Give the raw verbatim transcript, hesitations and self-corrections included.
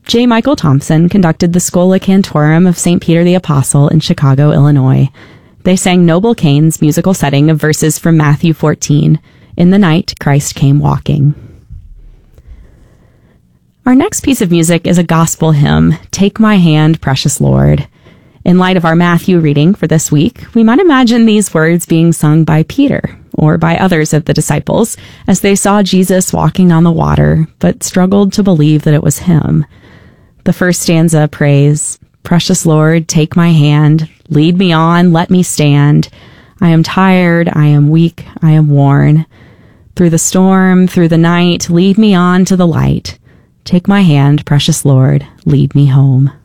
J. Michael Thompson conducted the Schola Cantorum of Saint Peter the Apostle in Chicago, Illinois. They sang Noble Cain's musical setting of verses from Matthew fourteen, "In the night Christ came walking." Our next piece of music is a gospel hymn, "Take My Hand, Precious Lord." In light of our Matthew reading for this week, we might imagine these words being sung by Peter, or by others of the disciples, as they saw Jesus walking on the water, but struggled to believe that it was him. The first stanza prays, "Precious Lord, take my hand, lead me on, let me stand. I am tired, I am weak, I am worn. Through the storm, through the night, lead me on to the light. Take my hand, precious Lord, lead me home."